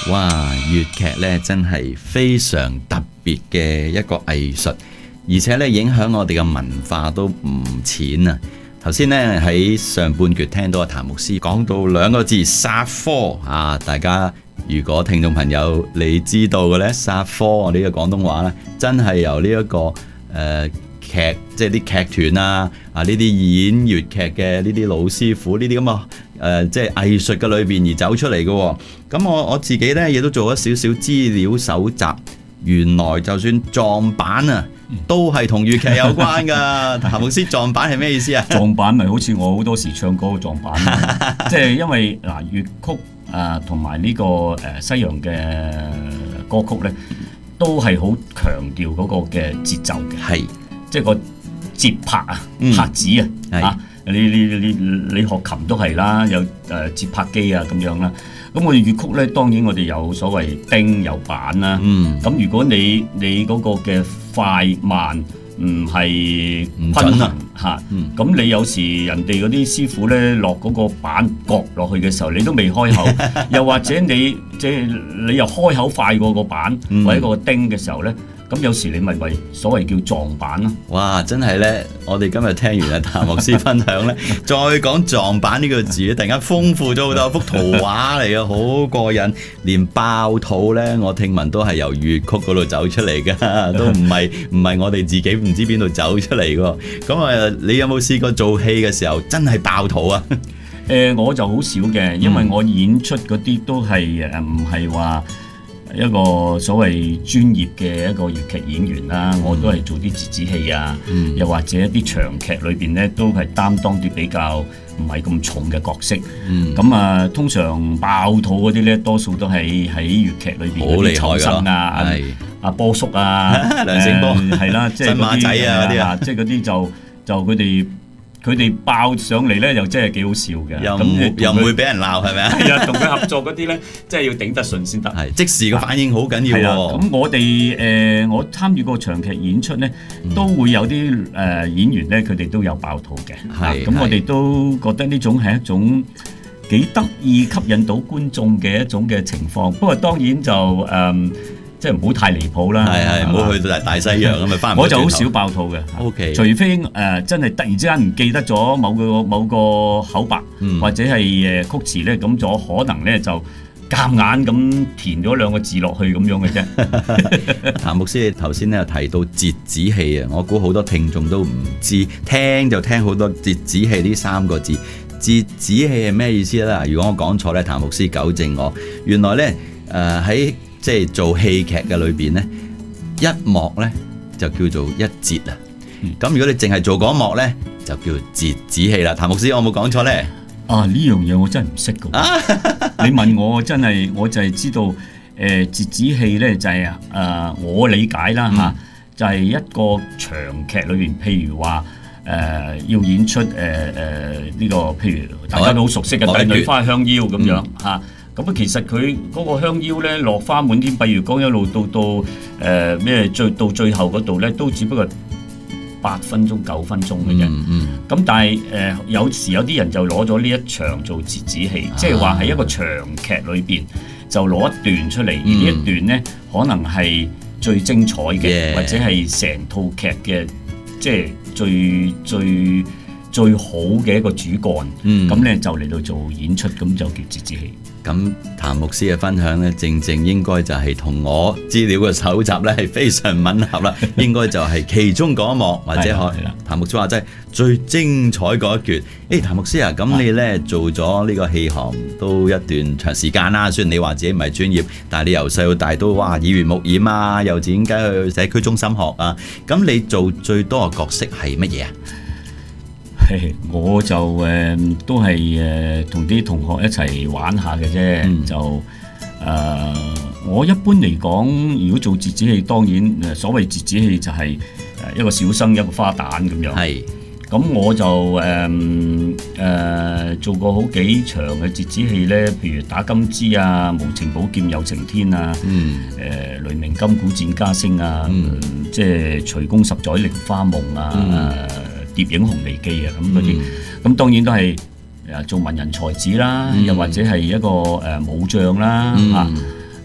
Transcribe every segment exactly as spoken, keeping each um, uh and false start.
哇！粵劇咧真係非常特別嘅一個藝術，而且咧影響我哋嘅文化都唔淺啊！頭先咧喺上半段聽到阿譚牧師講到兩個字殺科啊，大家如果聽眾朋友你知道嘅咧，殺科我哋嘅廣東話咧，真係由呢、這、一個誒。呃劇即係啲劇團啊，啊呢啲演粵劇嘅呢啲老師傅，呢啲咁嘅誒，即係藝術嘅裏邊而走出嚟嘅、哦。咁我我自己咧亦都做咗少少資料搜集，原來就算撞板啊，都係同粵劇有關㗎。譚牧師，撞板係咩意思啊？ 撞板咪好似我好多時唱歌嘅撞板，即係因為嗱粵曲啊同埋呢個誒西洋嘅歌曲咧，都係好強調嗰個嘅節奏嘅。係。即係個節拍啊，拍子啊，嗯、啊，你你你你學琴都係啦，有誒節拍機啊咁樣啦。咁我哋粵曲咧，當然我哋有所謂丁有板啦。嗯。咁如果你你嗰個嘅快慢唔係均衡嚇，咁、嗯啊、你有時人哋嗰啲師傅咧落嗰個板割落去嘅時候，你都未開口，又或者你即係你又開口快過個板、嗯、或者個丁嘅時候咧。咁有時你咪為所謂叫撞板咯。哇！ 真係咧，我哋今日聽完阿譚牧師分享咧，再講撞板呢個字，突然間豐富咗好多幅圖畫嚟嘅，好過癮。連爆肚咧，我聽聞都係由粵曲嗰度走出嚟㗎，都唔係唔係我哋自己唔知邊度走出嚟㗎。咁啊，你有冇試過做戲嘅時候真係爆肚啊？ 誒、呃，我就好少嘅，因為我演出嗰啲都係誒唔係話一個所謂專業嘅一個粵劇演員啦，嗯、我都係做啲折子戲啊，嗯、又或者一啲長劇裏邊咧，都係擔當啲比較唔係咁重嘅角色。咁、嗯、啊，通常爆肚嗰啲咧，多數都係喺粵劇裏邊嗰啲丑生啊，阿波叔啊， 梁醒波係啦，即係新馬仔啊嗰啲啊， 即係嗰啲就就佢哋。佢哋爆上嚟咧，又真係幾好笑嘅， 又唔又唔會俾人鬧，係咪啊？ 係啊，同佢合作嗰啲咧，真係要頂得順先得。 係即時個反應好緊要喎。 咁我哋誒、呃，我參與過長劇演出咧，都會有啲誒、呃、演員咧，佢哋都有爆肚嘅。係咁，我哋都覺得呢種係一種幾得意、吸引到觀眾嘅一種嘅情況。不過當然就誒。呃即係唔好太離譜啦， 係係唔好去到大西洋咁咪翻唔到轉頭。 我就好少爆肚嘅 ，OK。除非誒、呃、真係突然之間唔記得咗某個某個口白，嗯、或者係誒曲詞咧，咁咗可能咧就夾硬咁填咗兩個字落去咁樣嘅啫。 譚牧師，你頭先咧有提到折子戲啊，我估好多聽眾都唔知，聽就聽好多折子戲呢三個字。折子戲係咩意思咧？如果我講錯咧，譚牧師糾正我。原來咧誒喺即係做戲劇嘅裏邊咧，一幕咧就叫做一節啊。咁、嗯、如果你淨係做嗰幕咧，就叫折子戲啦。譚牧師，我有冇講錯咧？ 啊，呢樣嘢我真係唔識㗎。你問我真係，我就係知道誒、呃、折子戲咧就係、是、誒、呃、我理解啦嚇，嗯、就係一個長劇裏邊，譬如話誒、呃、要演出誒誒呢個，譬如大家都好熟悉嘅《帝女花香腰》咁樣嚇。嗯咁啊，其實佢嗰個香腰咧，落花滿天蔽月光，一路到到誒咩、呃、最到最後嗰度咧，都只不過八分鐘九分鐘嘅啫。咁、嗯嗯、但係誒、呃、有時有啲人就攞咗呢一場做折子戲，即係話喺一個長劇裏邊就攞一段出嚟，而呢一段咧可能係最精彩嘅，Yeah. 或者係成套劇嘅即係最最最好嘅一個主幹。咁咧、嗯、就嚟到做演出，咁就叫折子戲。 咁譚牧師嘅分享咧，正正應該就係同我資料嘅搜集咧係非常吻合啦。應該就係其中嗰一幕，或者可譚牧師話即係最精彩嗰一橛。誒、欸，譚牧師啊，咁你咧做咗呢個戲行都一段長時間啦。雖然你話自己唔係專業，但係你由細到大都哇耳濡目染啊，又點解去社區中心學啊？咁你做最多嘅角色係乜嘢啊？ 我就誒、呃、都係誒同啲同學一齊玩下嘅啫，嗯、就誒、呃、我一般嚟講，如果做折子戲，當然誒所謂折子戲就係誒一個小生一個花旦咁樣。係，咁我就誒誒、呃、做過好幾場嘅折子戲咧，譬如打金枝啊、無情寶劍有情天啊、誒、嗯呃、雷鳴金鼓戰笳聲啊、嗯呃，即係隨宮十載菱花夢啊。嗯蝶影紅梨記啊，咁嗰啲，咁、嗯、當然都係誒做文人才子啦，嗯、又或者係一個誒武將啦，嚇、嗯，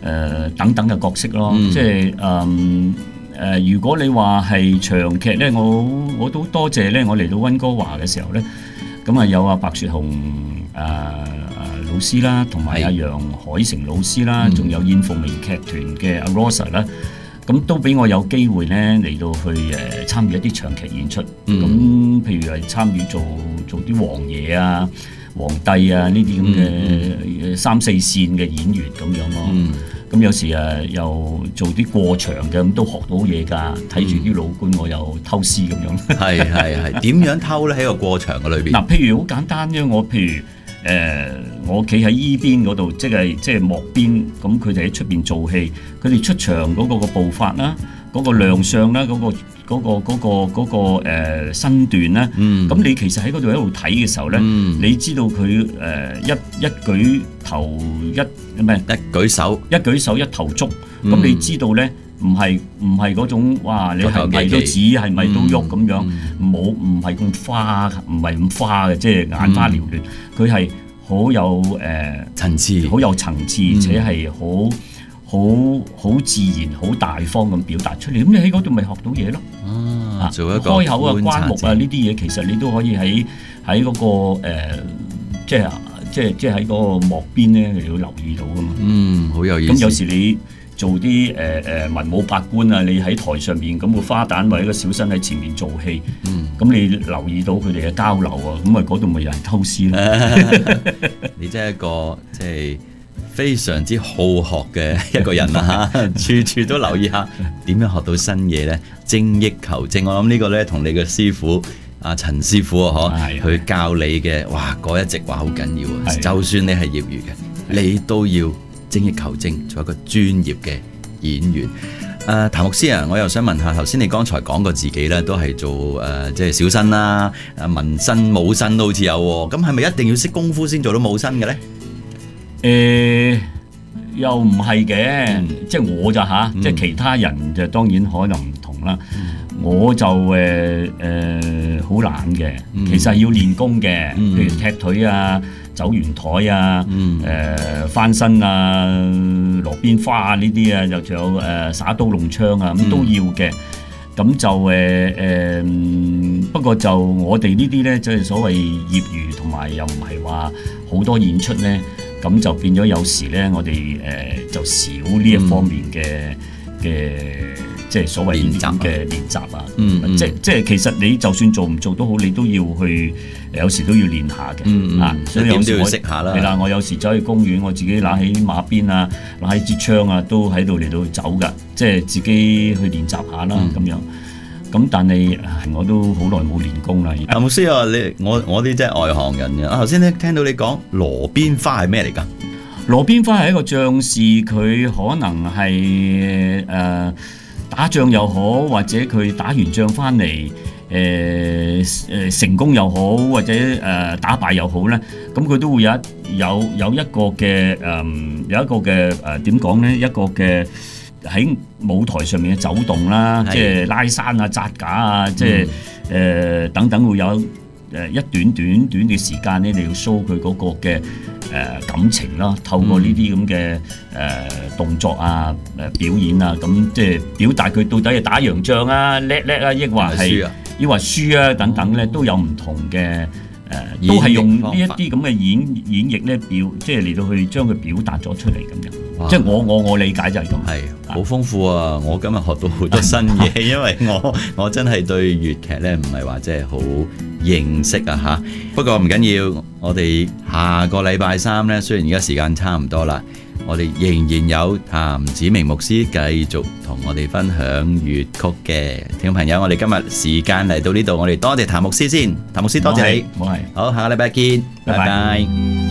呃、等等嘅角色咯。 嗯、 即係誒誒，如果你話係長劇咧，我我都多謝咧，我嚟到溫哥華嘅時候咧，咁啊有阿白雪紅誒。呃老師啦，同埋阿楊海成老師啦，仲、嗯、有燕鳳鳴劇團嘅阿 Rosa 啦，咁都俾我有機會咧嚟到去誒、呃、參與一啲長劇演出。咁、嗯、譬如係參與做做啲王爺啊、皇帝啊呢啲咁嘅三四線嘅演員咁樣咯。咁、嗯、有時誒又做啲過場嘅，咁都學到嘢㗎。睇住啲老倌，我又偷師咁樣。係係係，點樣偷咧？喺個過場嘅裏邊。嗱， 譬如好簡單啫，我譬如。誒、呃，我企喺依邊嗰度，即係即係幕邊，咁佢哋喺出邊做戲，佢哋出場嗰個個步伐啦，嗰、嗰個亮相啦，嗰、嗰個嗰、嗰個嗰、嗰個嗰、嗰個誒身段啦，咁、嗯、你其實喺嗰度喺度睇嘅時候咧，嗯、你知道佢誒、呃、一一舉頭一唔係一舉手一舉手一投足，咁、嗯、你知道咧，唔係唔係嗰種哇，你係咪都指係咪都喐咁樣，冇唔係咁花，唔係咁花嘅，即係眼花繚亂。佢係好有誒、呃、層次，好有層次，而且係好好好自然、好大方咁表達出嚟。咁你喺嗰度咪學到嘢咯？ 啊，做一個開口啊、關目啊呢啲嘢，其實你都可以喺喺嗰個、呃、即係即係即係喺嗰個幕邊咧，你要留意到噶嘛。 嗯，好有意思。 咁有時你做啲誒誒文武百官啊，你喺台上面咁個花旦或者個小生喺前面做戲，咁、嗯、你留意到佢哋嘅交流啊，咁啊嗰度咪有人偷師咯。 你真係一個即係非常之好學嘅一個人啊！嚇，處處都留意下點樣學到新嘢咧，精益求精。我諗呢個咧同你嘅師傅阿陳師傅啊，嗬，去教你嘅，哇，嗰一席話好緊要啊！就算你係業餘嘅，你都要精益求精，做一個專業嘅演員。誒、呃，譚牧師啊，我又想問下，頭先你剛才講過自己咧，都係做誒、呃，即係小生啦，誒，文生武生都好似有喎。咁係咪一定要識功夫先做到武生嘅咧？ 誒、呃，又唔係嘅，嗯、即係我就吓，嗯、即係其他人就當然可能唔同啦。嗯、我就誒誒好懶嘅，嗯、其實要練功嘅，嗯、譬如踢腿啊。走圓台啊，誒、嗯呃、翻身啊，羅邊花啊呢啲啊，又仲有誒耍刀弄槍啊，咁都要嘅。咁、嗯、就誒誒、呃，不過就我哋呢啲咧，即係所謂業餘，同埋又唔係話好多演出咧，咁就變咗有時咧，我哋誒、呃、就少呢一方面嘅嘅。嗯即係所謂練習嘅練習啊，嗯嗯、即即係其實你就算做唔做都好，你都要去，有時都要練下嘅，嗯嗯、啊，所以有時我識下啦。係啦，我有時走去公園，我自己攞起馬鞭啊，攞起支槍啊，都喺度嚟到走㗎，即係自己去練習下啦咁、嗯、樣。咁但係我都好耐冇練功啦。 譚牧師啊，你我我啲真係外行人嘅。啊，頭先咧聽到你講羅邊花係咩嚟㗎？ 羅邊花係一個將士，佢可能係誒。呃打仗又好，或者佢打完仗翻嚟，誒、呃、誒成功又好，或者誒、呃、打敗又好咧，咁佢都會有一有有一個嘅誒、呃、有一個嘅誒點講咧，一個嘅喺舞台上面嘅走動啦，即係拉山啊、紮架啊，即係誒等等會有誒一段短短嘅時間咧，你要 show 佢嗰個嘅。誒、呃、感情啦，透過呢啲咁嘅誒動作啊、誒、呃、表演啊，咁即係表達佢到底係打洋仗啊、叻叻啊，抑或係抑或輸啊等等咧，都有唔同嘅誒，呃、都係用呢一啲咁嘅演演繹咧表，即係嚟到去將佢表達咗出嚟咁樣。哇即係我我我理解就係咁。係好豐富啊！我今日學到好多新嘢，因為我我真係對粵劇咧唔係話即係好認識啊嚇。不過唔緊要，我哋下個禮拜三咧，雖然而家時間差唔多啦，我哋仍然有譚子明牧師繼續同我哋分享粵曲嘅。聽眾朋友，我哋今日時間嚟到呢度，我哋多謝譚牧師先。譚牧師多謝你， 冇係， 好，下個禮拜見，拜拜。拜拜。